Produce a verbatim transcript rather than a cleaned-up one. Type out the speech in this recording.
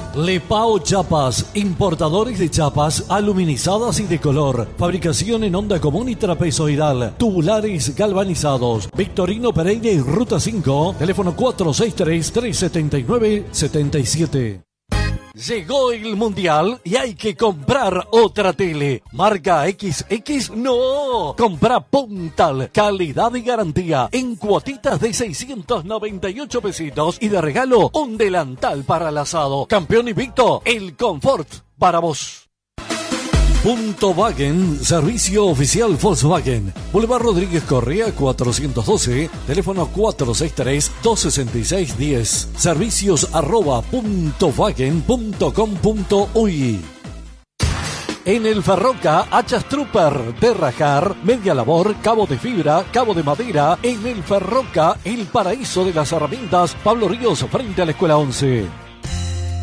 Lepao Chapas, importadores de chapas aluminizadas y de color, fabricación en onda común y trapezoidal, tubulares galvanizados. Victorino Pereira y Ruta cinco, teléfono cuatro seis tres, tres siete nueve, siete siete. Llegó el Mundial y hay que comprar otra tele. Marca equis equis, no. Compra Puntal, calidad y garantía en cuotitas de seiscientos noventa y ocho pesitos y de regalo un delantal para el asado. Campeón invicto, el confort para vos. Punto Wagen, servicio oficial Volkswagen. Boulevard Rodríguez Correa cuatrocientos doce, teléfono cuatro seis tres, dos seis seis, uno cero. Servicios arroba puntowagen punto com punto uy. En el Ferroca, hachas Trooper de rajar, media labor, cabo de fibra, cabo de madera. En el Ferroca, el paraíso de las herramientas. Pablo Ríos, frente a la Escuela once.